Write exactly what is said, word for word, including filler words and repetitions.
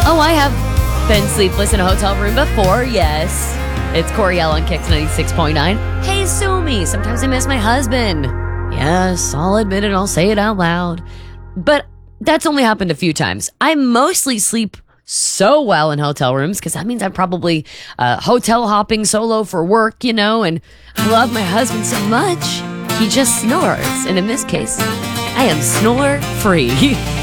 Oh, I have been sleepless in a hotel room before, yes. It's Coriel on Kicks ninety-six point nine. Hey, sue me. Sometimes I miss my husband. Yes, I'll admit it. I'll say it out loud. But that's only happened a few times. I mostly sleep so well in hotel rooms because that means I'm probably uh, hotel hopping solo for work, you know, and I love my husband so much. He just snores. And in this case, I am snore free.